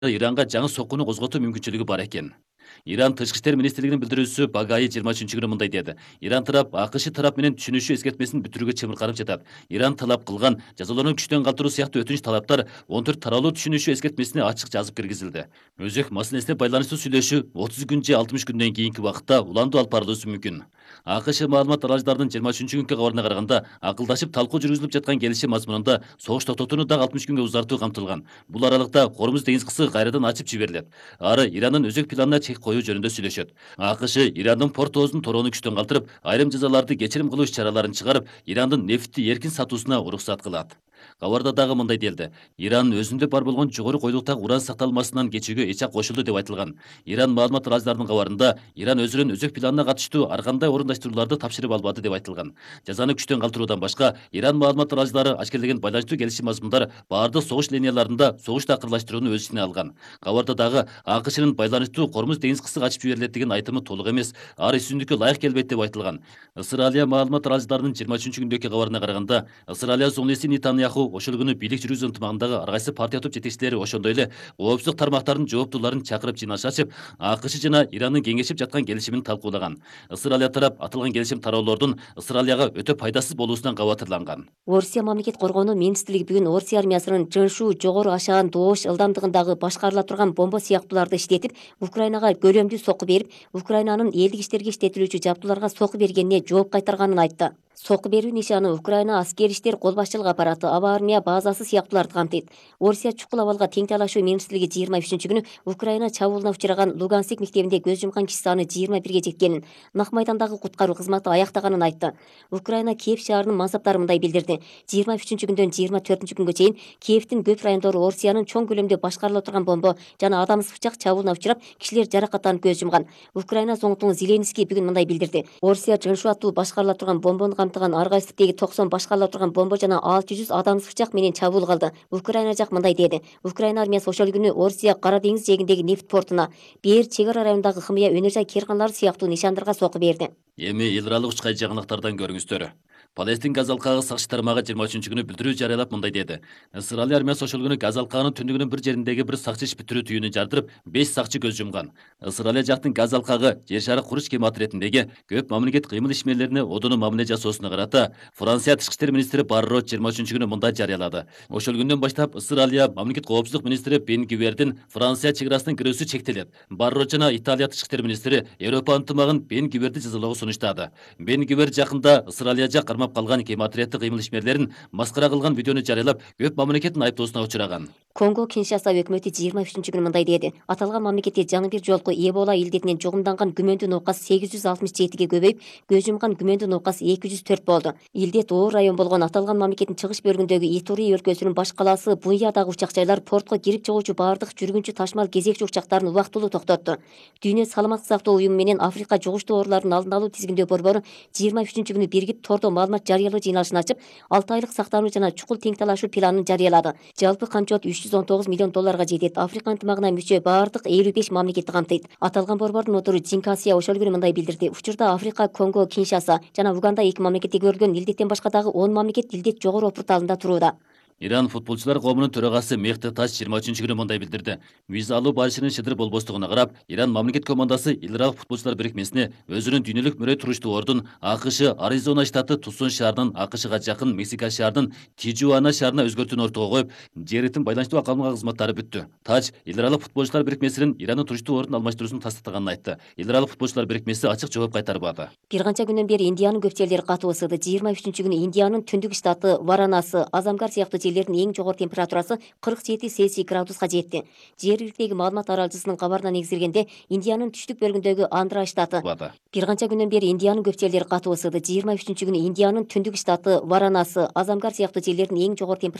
Иранга жаңы соккуну козготуу мүмкүнчүлүгү бар экен. Иран Тышкы иштер министрлигинин билдирүүсү Багаи 23 мындай деди. Иран тарап АКШ тарап менен түшүнүшүү эскертмесин бүтүрүүгө чымырканып жатат. Иран талап кылган жазалоону күчтөн калтыруу сыяктуу өтүнүч талаптар 14 тараалуу түшүнүшүү эскертмесине ачык жазып киргизилди. Өзөк маселесине байланыштуу сүйлөшүү 30 күн же 60 күндөн кийинки убакытта уланду алып барылышы мүмкүн. АКШ маалымат аралыждарынын 23 күнкү кабарына караганда, акылдашып талкуу жүргүзүлүп жаткан келишим мазмунунда согуш токтотууну дагы 60 күнгө узартуу камтылган. Бул аралыкта Хормуз деңиз кысты кайрадан ачып жиберилет. Ары Ирандын өзөк планына чек коюу жөнүндө сүйлөшөт. АКШ Ирандын порт оозунун torooну күчтөн калтырып, айрым жазаларды кечирим кылуу иш чараларын чыгарып, Ирандын нефтти эркин сатуусуна уруксат кылат. Кабарда дагы мындай делди. Иран өзүндө бар болгон жогору коюлуктагы уран сакталмасынан кечүүгө эч кошулду деп айтылган. Иран маалымат аралыждарынын кабарында Иран өзүнүн өзөк планына катыштуу ар кандай орундаштырууларды тапшырып албады деп айтылган. Жазаны күчтөн калтыруудан башка, Иран маалымат аралыждары ашкерлеген байланыштуу келишим мазмундар баардык согуш линияларында согуш такырлаштырууну өз ичине алган. Кабарда дагы АКШнын байланыштуу Кормуз деңиз кысты ачып жиберилет деген айтымы толук эмес, ар үстүндүккө ылайык келбейт деп айтылган. Ысыралия маалымат аралыждарынын 23 күндөгү кабарына караганда, Ысыралия зомлеси Нетаньяху ошол күнү бийлик жүргүзүү ынтымагындагы ар кайсы партия топ жетекчилери ошондой эле коопсуздук тармактарынын жооптууларын чакырып жыйналыш ачып, АКШ жана Ирандын кеңешип жаткан келишимин талкуулаган. Ысыралия тарап аталган келишим тараулордун Ысыралияга өтө пайдасыз болуусунан кабатырланган. Орусия мамлекет коргонуу министрлиги бүгүн Орусия армиясынын жыншуу жогору ашаан доош ылдамдыгындагы башкарыла турган бомба сыяктууларды иштетип, Украинага көлөмдүү сокку берип, Украинанын элдик иштерге иштетилүүчү жабдууларга сокку бергенине жооп кайтарганын айтты. Сокку берүү нишаны Украина аскер иштер кол башчылык аппараты, аба армия базасы сыяктууларды камтыйт. Орусия чукул абалга тең талашуу министрлиги 23 күнү Украина чабуулуна учураган Луганск мектебинде көз жумган киши саны 21 жеткенин, Нак майдандагы куткаруу кызматы аяктаганын айтты. Украина Киев шаарынын мансаптары мындай билдирди. 23 күндөн 24 күнгө чейин Киевдин көп райондору Орусиянын чоң көлөмдө башкарыла турган бомба жана адамсыз бычак чабуулуна учурап, кишилер жаракаттанып көз жумган. Украина зоңтуңу Зеленский бүгүн мындай билдирди. Орусия жыншуу аттуу башкарыла турган бомбону камтыган ар кайсы типтеги 90 башкарыла турган бомба жана 600 адамсыз бычак менен чабуул кылды. Украина жак мындай деди. Украина армиясы ошол күнү Орусия Кара деңиз жээгиндеги нефт портуна, Бээр чек ара районундагы хымыя өнөр жай керканалары сыяктуу нишандарга сокку берди. Эми эл аралык учкай жаңылыктардан көрүңүздөр. Палестин газ алкагы сакчы тармагы 23 күнү билдирүү жарыялап мындай деди. Ысыралия армиясы ошол күнү газ алкагынын түндүгүнүн бір жериндеги бір сакчы иш бүтүрүү түйүнү жардырып, 5 сакчы көз жумган. Ысыралия жактын газ алкагы жер шары куруш кематы иретиндеги көп мамлекет кыймыл ишмерлерине одону мамиле жасоосуна карата Франция тышкы иштер министри Барро 23 күнү мындай жарыялады. Ошол күндөн баштап Ысыралия мамлекет коопсуздук министри Бен Гвердин Франция чек арасынан кирүүсү чектелет. Барро жана Италия тышкы иштер министри Европа ынтымагын Бен Гверди жазалоого сунуштады. Бен Гвер жакында Ысыралия жак кармап калган кематы кыймыл ишмерлерин маскара кылган видеону жарыялап, көп мамлекеттин айыптоосуна учураган. Конго Киншаса өкмөтү 23 күнү мындай деди. Аталган мамлекетте жаңы бир жолку Эбола илдетинен жугумданган күмөндүү нокас 867ге көбөйүп, көз жумган күмөндүү нокас 204 болду. Илдет оор район болгон аталган мамлекеттин чыгыш бөлүгүндөгү Итури өлкөсүнүн баш калаасы Буйядагы учак жайлар портко кирип чыгуучу баардык жүргүнчү ташмал кезекчи учактарын убактылуу токтотту. Дүйнө саламаттык сактоо уюму менен Африка жугуштуу оорулардын алдын алуу тизгиндөө борбору 23 күнү биригип тордо маалымат жарыялоо жыйналышын ачып, 6 айлык сактануу жана чукул тең талашуу планын жарыялады. Жалпы камчоот $319 миллион жетет. Африка ынтымагына мүчө баардык 55 мамлекетти камтыйт. Аталган борбордун отуру Джинкасия ошол күнү мындай билдирди. Учурда Африка, Конго, Киншаса жана Уганда 2 мамлекетте көрүлгөн илдеттен башка дагы 10 мамлекет илдет жогору опурталында турууда. Иран футболчулар коомунун төрагасы Мехти Таш 23 күнү мындай билдирди. Виза алуу барышынын шыдыр болбостугуна карап, Иран мамлекет командасы эл аралык футболчулар бирикмесине өзүнүн дүйнөлүк мөрөй туруштуу ордун АКШ Аризона штаты Тусон шаарынын АКШга жакын Мексика шаарынын Тижуана шаарына өзгөртүүнү ортого коюп, жеритин байланыштуу акалмага кызматтары бүттү. Таж эл аралык футболчулар бирикмесинин Ирандын туруштуу ордун алмаштыруусун тастыктаганын айтты. Эл аралык футболчулар бирикмеси ачык жооп кайтарбады. Бир канча күндөн бери Индиянын көп жерлери катуу ысыды. 23 күнү Индиянын түндүк штаты Варанасы, Азамгар сыяктуу жерлердин эң жогору температурасы 47 Цельсий градуска жетти. Жергиликтеги маалымат аралчысынын кабарына негизделгенде, Индиянын түштүк бөлүгүндөгү Андра штаты бир канча күндөн бери Индиянын көп жерлери катуу ысыды. 23 күнү Индиянын түндүк штаты Варанасы, Азамгар сыяктуу жерлердин эң жогору